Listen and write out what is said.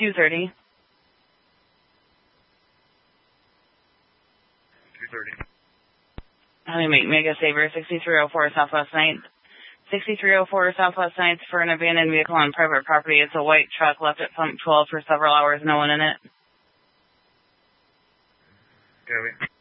2:30. 2:30. Honeymake Mega Saver, 6304 Southwest 9th. 6304 Southwest 9th for an abandoned vehicle on private property. It's a white truck left at pump 12 for several hours, no one in it. Copy.